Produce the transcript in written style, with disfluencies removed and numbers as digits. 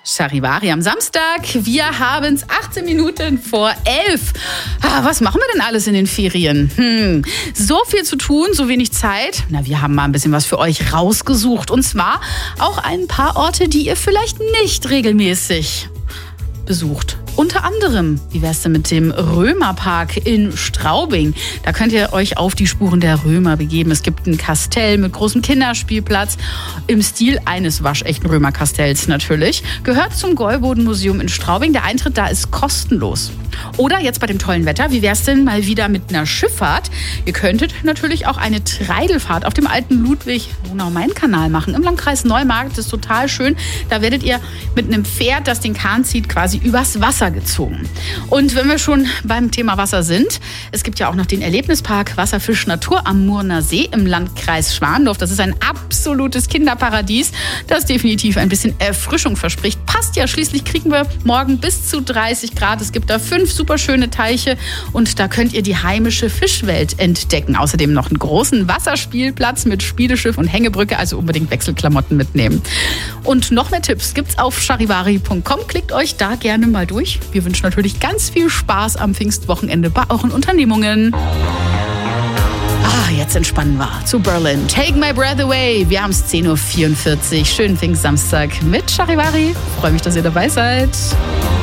Charivari am Samstag. Wir haben es 18 Minuten vor 11. Was machen wir denn alles in den Ferien? So viel zu tun, so wenig Zeit. Na, wir haben mal ein bisschen was für euch rausgesucht. Und zwar auch ein paar Orte, die ihr vielleicht nicht regelmäßig besucht. Unter anderem, wie wär's denn mit dem Römerpark in Straubing? Da könnt ihr euch auf die Spuren der Römer begeben. Es gibt ein Kastell mit großem Kinderspielplatz im Stil eines waschechten Römerkastells natürlich. Gehört zum Gäuboden-Museum in Straubing. Der Eintritt da ist kostenlos. Oder jetzt bei dem tollen Wetter, wie wär's denn mal wieder mit einer Schifffahrt? Ihr könntet natürlich auch eine Treidelfahrt auf dem alten Ludwig-Donau-Main-Kanal machen. Im Landkreis Neumarkt, das ist total schön. Da werdet ihr mit einem Pferd, das den Kahn zieht, quasi übers Wasser gezogen. Und wenn wir schon beim Thema Wasser sind, es gibt ja auch noch den Erlebnispark Wasserfisch Natur am Murner See im Landkreis Schwandorf. Das ist ein absolutes Kinderparadies, das definitiv ein bisschen Erfrischung verspricht. Passt ja, schließlich kriegen wir morgen bis zu 30 Grad. Es gibt da 5 super schöne Teiche und da könnt ihr die heimische Fischwelt entdecken. Außerdem noch einen großen Wasserspielplatz mit Spieleschiff und Hängebrücke, also unbedingt Wechselklamotten mitnehmen. Und noch mehr Tipps gibt's auf charivari.com. Klickt euch da gerne mal durch. Wir wünschen natürlich ganz viel Spaß am Pfingstwochenende bei euren Unternehmungen. Jetzt entspannen wir zu Berlin. Take my breath away. Wir haben es 10.44 Uhr. Schönen Pfingstsamstag mit Charivari. Freue mich, dass ihr dabei seid.